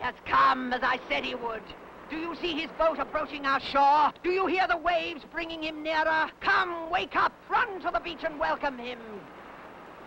has come, as I said he would. Do you see his boat approaching our shore? Do you hear the waves bringing him nearer? Come, wake up, run to the beach and welcome him.